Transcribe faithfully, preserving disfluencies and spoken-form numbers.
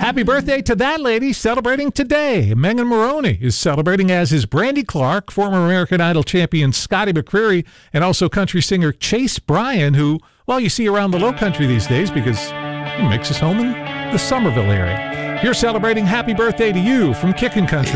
Happy birthday to that lady celebrating today. Megan Moroney is celebrating, as is Brandy Clark, former American Idol champion Scotty McCreery, and also country singer Chase Bryan, who, well, you see around the Low Country these days because he makes his home in the Somerville area. You're celebrating happy birthday to you from Kickin' Country.